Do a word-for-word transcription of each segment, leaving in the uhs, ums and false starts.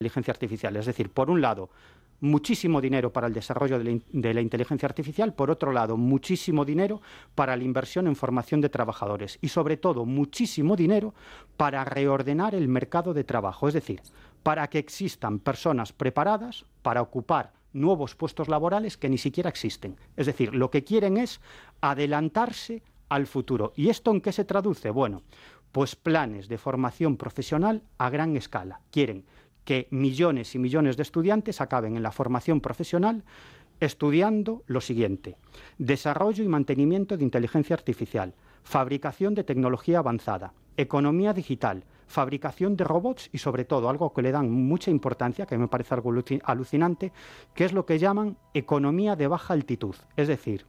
inteligencia artificial. Es decir, por un lado, muchísimo dinero para el desarrollo de la, de la inteligencia artificial, por otro lado, muchísimo dinero para la inversión en formación de trabajadores y, sobre todo, muchísimo dinero para reordenar el mercado de trabajo, es decir, para que existan personas preparadas para ocupar nuevos puestos laborales que ni siquiera existen. Es decir, lo que quieren es adelantarse al futuro. ¿Y esto en qué se traduce? Bueno, pues planes de formación profesional a gran escala. Quieren que millones y millones de estudiantes acaben en la formación profesional estudiando lo siguiente: desarrollo y mantenimiento de inteligencia artificial, fabricación de tecnología avanzada, economía digital, fabricación de robots y, sobre todo, algo que le dan mucha importancia, que me parece algo alucinante, que es lo que llaman economía de baja altitud, es decir,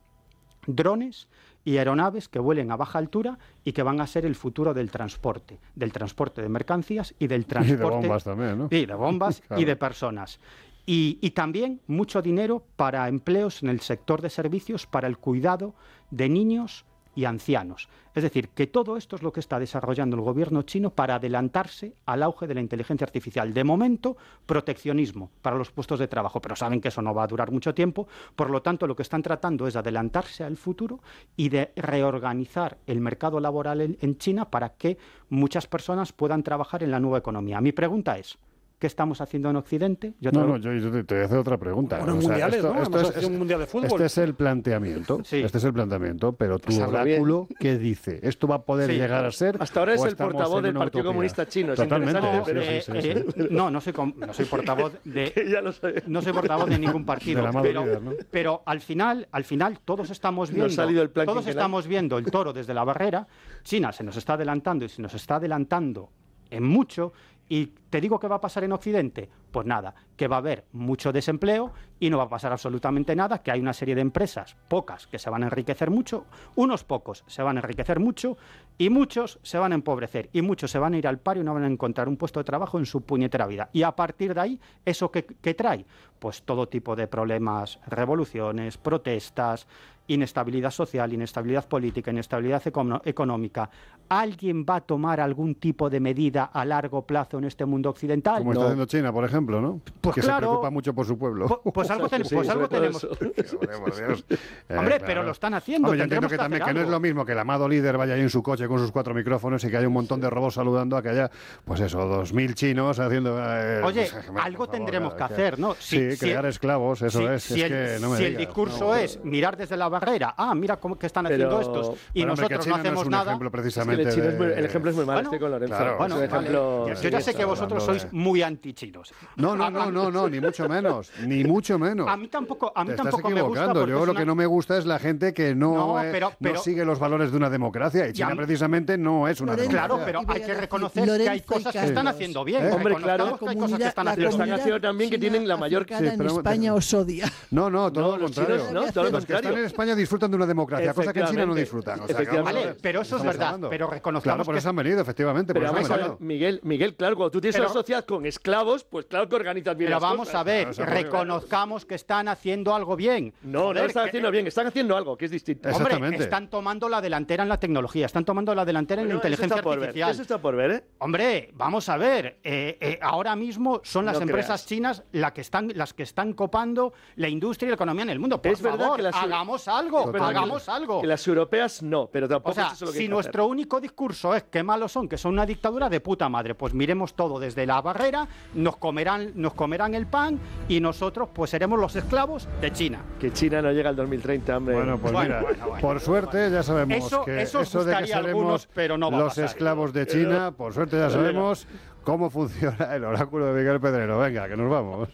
drones y aeronaves que vuelen a baja altura y que van a ser el futuro del transporte, del transporte de mercancías y del transporte... Y de bombas también, ¿no? Sí, de bombas claro. Y de personas. Y, y también mucho dinero para empleos en el sector de servicios, para el cuidado de niños y ancianos. Es decir, que todo esto es lo que está desarrollando el gobierno chino para adelantarse al auge de la inteligencia artificial. De momento, proteccionismo para los puestos de trabajo, pero saben que eso no va a durar mucho tiempo. Por lo tanto, lo que están tratando es de adelantarse al futuro y de reorganizar el mercado laboral en, en China para que muchas personas puedan trabajar en la nueva economía. Mi pregunta es: ¿qué estamos haciendo en Occidente? Yo no, no, yo, yo te, te voy a hacer otra pregunta. Bueno, o sea, mundiales, esto, ¿no? Esto es, es, un mundial de fútbol. Este es el planteamiento, sí. Este es el planteamiento, pero tu Pasarlo oráculo, bien. ¿qué dice? ¿Esto va a poder sí. llegar a ser? Hasta ahora es el estamos portavoz del Partido utopía? Comunista Chino. Es Totalmente. interesante, No, pero... eh, sí, sí, sí. Eh, no, no soy, no soy portavoz de, ya lo sé. no soy portavoz de ningún partido. De la pero, líder, ¿no? pero al final, al final todos estamos viendo, no ha salido el plan todos quinquenal. estamos viendo el toro desde la barrera. China se nos está adelantando y se nos está adelantando en mucho. ¿Y te digo qué va a pasar en Occidente? Pues nada, que va a haber mucho desempleo y no va a pasar absolutamente nada, que hay una serie de empresas, pocas, que se van a enriquecer mucho, unos pocos se van a enriquecer mucho y muchos se van a empobrecer y muchos se van a ir al paro y no van a encontrar un puesto de trabajo en su puñetera vida. Y a partir de ahí, ¿eso qué, qué trae? Pues todo tipo de problemas, revoluciones, protestas, inestabilidad social, inestabilidad política, inestabilidad econo- económica. ¿Alguien va a tomar algún tipo de medida a largo plazo en este mundo occidental? Como está No. haciendo China, por ejemplo, ¿no? Pues que claro. se preocupa mucho por su pueblo. Pues, pues algo, ten, Sí, pues algo sobre todo tenemos. eso. Hombre, por Dios. Eh, Hombre, claro. pero lo están haciendo. Hombre, yo entiendo tendremos que, que también hacer que no es algo. lo mismo que el amado líder vaya ahí en su coche con sus cuatro micrófonos y que haya un montón de robots saludando a que haya, pues eso, dos mil chinos haciendo... Eh, Oye, pues, por algo favor, tendremos que claro, hacer, ¿no? Sí, Si- crear si- esclavos, eso si, es. si es el, que no me si el digas, discurso no. es mirar desde la barrera, ah, mira cómo que están haciendo Pero- estos y Pero, hombre, que nosotros China no hacemos es un nada. ejemplo Es que precisamente el, chino es muy- de- el ejemplo es muy malo, Bueno, estoy con Lorenzo. claro, Bueno, es un vale. ejemplo... yo, yo ya sé que vosotros hablando sois de- muy antichinos. No, no, no, no, no, ni mucho menos, ni mucho menos. A mí tampoco, a mí Te estás tampoco me gusta. equivocando. porque Yo es lo una- que no me gusta es la gente que no, No, eh, pero- no pero- sigue los valores de una democracia. Y Ya- China precisamente no es una Lorenzo, Claro, democracia. pero Iba hay a que decir, reconocer que hay Lorenzo y cosas que están Carlos. haciendo bien. ¿Eh? Hombre, claro. Reconozcamos que hay cosas que están La Lo están haciendo bien. haciendo también que tienen la mayor- africana Sí, pero- en España os odia. No, no, todo No, lo los contrario. chinos no, todo lo Los que están contrario. en España disfrutan de una democracia, cosa que en China no Efectivamente. disfrutan. O sea, Efectivamente. vamos a Vale, ver, pero eso es estamos verdad, hablando. pero reconozcamos Claro, por que- eso han venido, efectivamente. Pero por eso vamos han a ver, venido. Miguel, Miguel, claro, cuando tú tienes Pero- una sociedad con esclavos, pues claro que organizas bien Pero las vamos cosas. a ver, Claro, eso es muy reconozcamos que están haciendo algo bien. No, no Joder, lo están que- haciendo bien, están haciendo algo que es distinto. Eso- Hombre, Exactamente. están tomando la delantera en la tecnología, están tomando la delantera en la Bueno, eso inteligencia está por ver, artificial. Eso está por ver, ¿eh? Hombre, vamos a ver, eh, eh, ahora mismo son las No empresas creas. chinas la que están, las que están copando la industria y la economía en el mundo. Por Es verdad favor, que las- hagamos algo, Es verdad que hagamos la- algo. Que las europeas no, pero tampoco O sea, es eso lo que si hay que nuestro único discurso es que malos son, que son una dictadura de puta madre, pues miremos todo desde la barrera, nos comerán, nos comerán el pan y nosotros pues seremos los esclavos de China. hacer. Que China no llega al dos mil treinta, hombre. Bueno, pues Bueno, mira, bueno, bueno, por bueno, suerte ya sabemos Eso- que eso os eso de que gustaría a seremos algunos, pero no va a los pasar. esclavos de China, por suerte ya sabemos cómo funciona el oráculo de Miguel Pedrero. Venga, que nos vamos.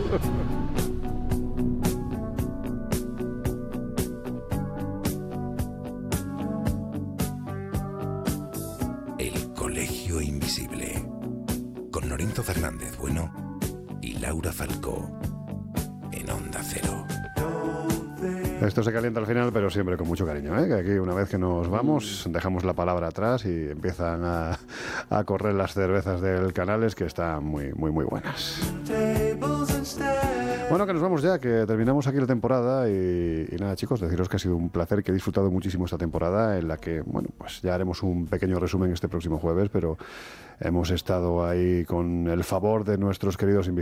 El Colegio Invisible, con Lorenzo Fernández Bueno y Laura Falcó, en Onda Cero. Esto se calienta al final, pero siempre con mucho cariño, ¿eh? Que aquí una vez que nos vamos, dejamos la palabra atrás y empiezan a, a correr las cervezas del Canales, que están muy, muy, muy buenas. Bueno, que nos vamos ya, que terminamos aquí la temporada y, y nada, chicos, deciros que ha sido un placer, que he disfrutado muchísimo esta temporada, en la que, bueno, pues ya haremos un pequeño resumen este próximo jueves, pero hemos estado ahí con el favor de nuestros queridos invitados.